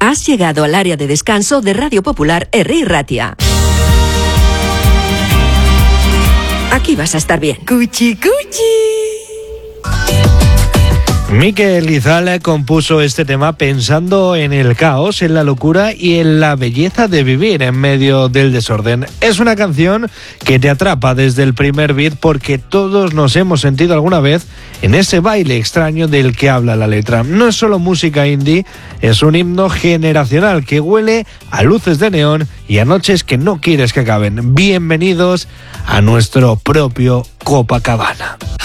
Has llegado al área de descanso de Radio Popular Herri Ratia. Aquí vas a estar bien. ¡Cuchi, cuchi! Mikel Izal compuso este tema pensando en el caos, en la locura y en la belleza de vivir en medio del desorden. Es una canción que te atrapa desde el primer beat porque todos nos hemos sentido alguna vez en ese baile extraño del que habla la letra. No es solo música indie, es un himno generacional que huele a luces de neón y a noches que no quieres que acaben. Bienvenidos a nuestro propio Copacabana.